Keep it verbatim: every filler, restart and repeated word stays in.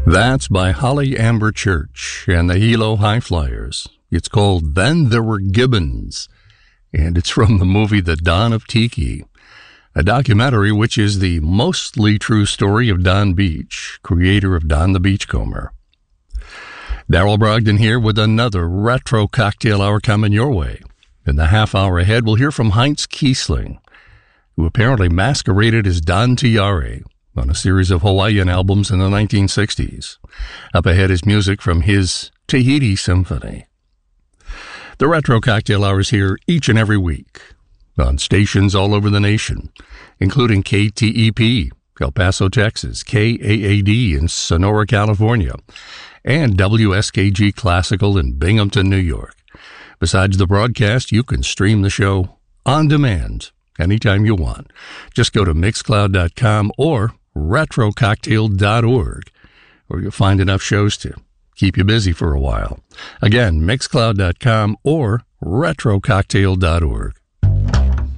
That's by Holly Amber Church and the Hilo High Flyers. It's called Then There Were Gibbons, and it's from the movie The Dawn of Tiki, a documentary which is the mostly true story of Don Beach, creator of Don the Beachcomber. Daryl Brogdon here with another retro cocktail hour coming your way. In the half hour ahead, we'll hear from Heinz Kiesling, who apparently masqueraded as Don Tiare on a series of Hawaiian albums in the nineteen sixties. Up ahead is music from his Tahiti Symphony. The Retro Cocktail Hour is here each and every week on stations all over the nation, including K T E P, El Paso, Texas, K A A D in Sonora, California, and W S K G Classical in Binghamton, New York. Besides the broadcast, you can stream the show on demand anytime you want. Just go to mixcloud dot com or retro cocktail dot org, where you'll find enough shows to keep you busy for a while. Again, mixcloud dot com or retro cocktail dot org.